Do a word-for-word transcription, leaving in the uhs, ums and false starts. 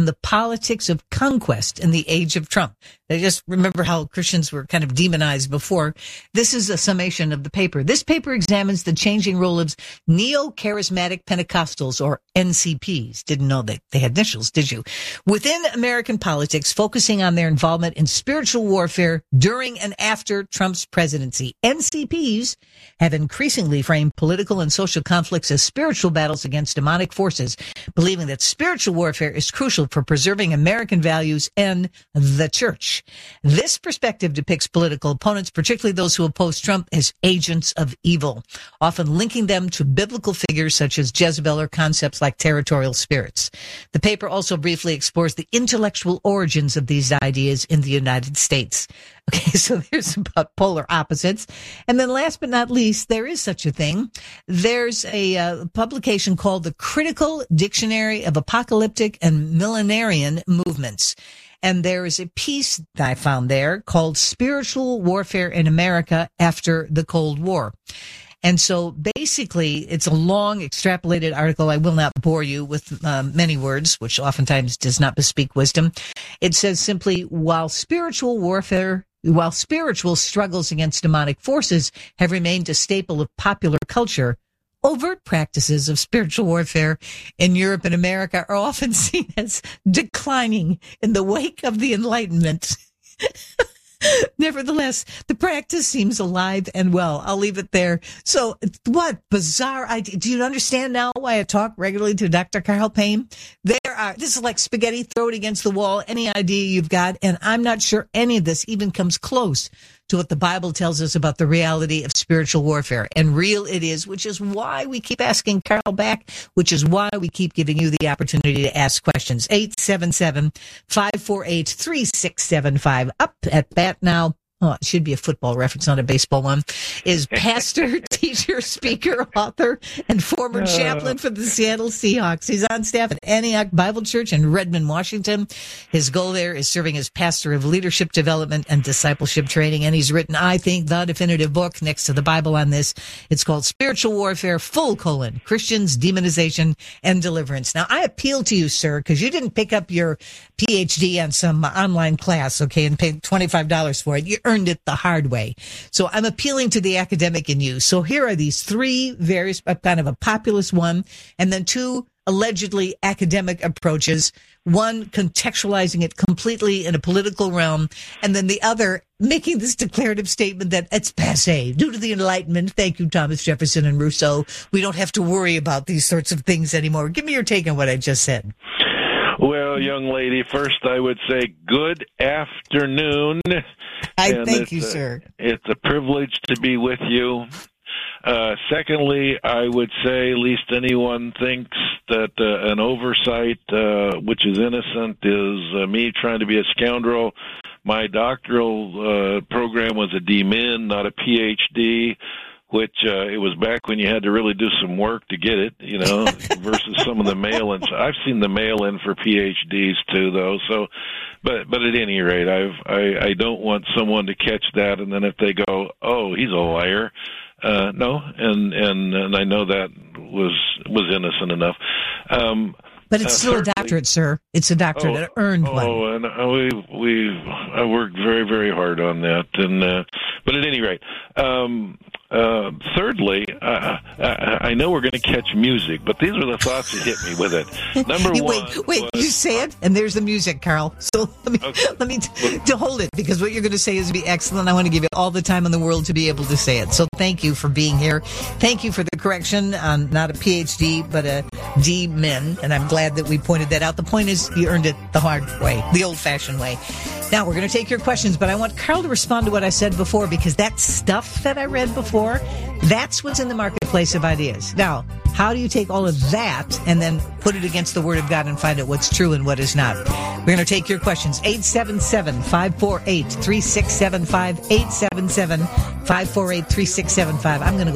the politics of conquest in the age of Trump. I just remember how Christians were kind of demonized before. This is a summation of the paper. This paper examines the changing role of neo-charismatic Pentecostals, or N C Ps. Didn't know that they had initials, did you? Within American politics, focusing on their involvement in spiritual warfare during and after Trump's presidency. N C Ps have increasingly framed political and social conflicts as spiritual battles against demonic forces, believing that spiritual warfare is crucial for preserving American values and the church. This perspective depicts political opponents, particularly those who oppose Trump, as agents of evil, often linking them to biblical figures such as Jezebel or concepts like territorial spirits. The paper also briefly explores the intellectual origins of these ideas in the United States. Okay, so there's about polar opposites. And then last but not least, there is such a thing. There's a uh, publication called the Critical Dictionary of Apocalyptic and Millenarian Movements. And there is a piece that I found there called Spiritual Warfare in America After the Cold War. And so basically, it's a long extrapolated article. I will not bore you with um, many words, which oftentimes does not bespeak wisdom. It says simply, while spiritual warfare While spiritual struggles against demonic forces have remained a staple of popular culture, overt practices of spiritual warfare in Europe and America are often seen as declining in the wake of the Enlightenment. Nevertheless, the practice seems alive and well. I'll leave it there. So what bizarre idea. Do you understand now why I talk regularly to Doctor Carl Payne? There are, this is like spaghetti, throw it against the wall, any idea you've got. And I'm not sure any of this even comes close to what the Bible tells us about the reality of spiritual warfare. And real it is, which is why we keep asking Carl back, which is why we keep giving you the opportunity to ask questions. eight seven seven, five four eight, three six seven five. Up at bat now. Oh, it should be a football reference, not a baseball one, is pastor, teacher, speaker, author, and former chaplain for the Seattle Seahawks. He's on staff at Antioch Bible Church in Redmond, Washington. His goal there is serving as pastor of leadership development and discipleship training, and he's written, I think, the definitive book next to the Bible on this. It's called Spiritual Warfare, full colon, Christians, Demonization, and Deliverance. Now, I appeal to you, sir, because you didn't pick up your P H D on some online class, okay, and paid twenty-five dollars for it. You earned it the hard way. So I'm appealing to the academic in you. So here are these three various, kind of a populist one, and then two allegedly academic approaches, one contextualizing it completely in a political realm, and then the other making this declarative statement that it's passé. Due to the Enlightenment, thank you, Thomas Jefferson and Rousseau, we don't have to worry about these sorts of things anymore. Give me your take on what I just said. Well, young lady, first I would say good afternoon. I and thank you, a, sir. It's a privilege to be with you. Uh, secondly, I would say, least anyone thinks that uh, an oversight, uh, which is innocent, is uh, me trying to be a scoundrel. My doctoral uh, program was a D Min, not a P H D, which uh, it was back when you had to really do some work to get it, you know, versus some of the mail-ins. I've seen the mail-in for P H Ds too, though. So, but but at any rate, I've I, I don't want someone to catch that, and then if they go, oh, he's a liar. Uh, no, and, and and I know that was was innocent enough. Um, but it's uh, still a doctorate, sir. It's a doctorate, oh, an earned oh, one. Oh, and uh, we we I worked very very hard on that, and uh, but at any rate. Um, Uh, thirdly, uh, I, I know we're going to catch music, but these were the thoughts that hit me with it. Number you, one, wait, wait, was, you say it, and there's the music, Carl. So let me okay. let me t- to hold it, because what you're going to say is to be excellent. I want to give you all the time in the world to be able to say it. So thank you for being here. Thank you for the correction on not a P H D, but a D Min, and I'm glad that we pointed that out. The point is, you earned it the hard way, the old-fashioned way. Now we're going to take your questions, but I want Carl to respond to what I said before, because that stuff that I read before, that's what's in the marketplace of ideas. Now, how do you take all of that and then put it against the Word of God and find out what's true and what is not? We're going to take your questions. eight seven seven, five four eight, three six seven five, eight seven seven, five four eight, three six seven five. I'm going to go